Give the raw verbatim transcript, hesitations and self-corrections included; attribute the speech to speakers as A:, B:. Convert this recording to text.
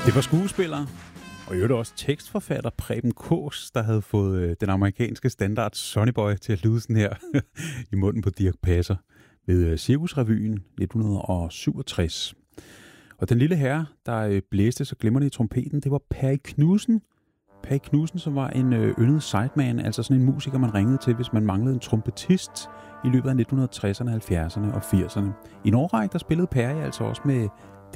A: Det var skuespiller og i øvrigt også tekstforfatter Preben Kaas, der havde fået øh, den amerikanske standard Sonny Boy til at lyde sådan her i munden på Dirch Passer ved øh, Cirkusrevyen nitten syvogtres. Og den lille herre, der øh, blæste så glimrende i trompeten, det var Perry Knudsen. Perry Knudsen, som var en øh, yndet sideman, altså sådan en musiker, man ringede til, hvis man manglede en trompetist i løbet af nitten tresserne, halvfjerdserne og firserne. I en årrække, der spillede Perry altså også med